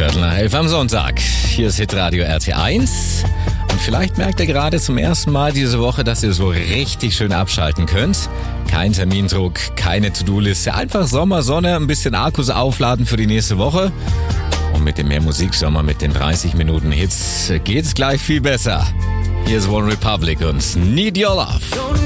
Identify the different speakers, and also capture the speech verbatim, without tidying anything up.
Speaker 1: Viertel nach elf am Sonntag. Hier ist Hitradio R T eins. Und vielleicht merkt ihr gerade zum ersten Mal diese Woche, dass ihr so richtig schön abschalten könnt. Kein Termindruck, keine To-Do-Liste, einfach Sommersonne, ein bisschen Akkus aufladen für die nächste Woche. Und mit dem mehr Musiksommer, mit den dreißig Minuten Hits, geht's gleich viel besser. Hier ist One Republic und Need Your Love.